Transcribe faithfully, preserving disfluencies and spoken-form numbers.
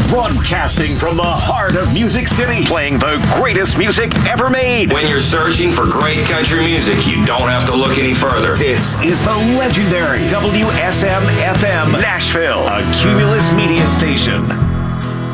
Broadcasting from the heart of Music City, playing the greatest music ever made. When you're searching for great country music, you don't have to look any further. This is the legendary W S M F M Nashville, a Cumulus media station.